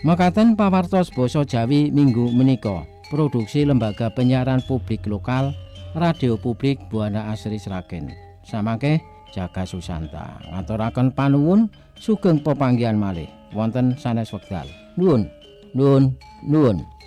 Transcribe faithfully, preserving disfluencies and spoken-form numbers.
Mekaten pawartos basa Jawi minggu menika. Produksi Lembaga Penyiaran Publik Lokal Radio Publik Buana Asri Sragen. Samangke Jaga Susanta. Ngaturaken panuwun sugeng pepanggihan malih wonten sanes wekdal. Nuwun. Nuwun. Nuwun.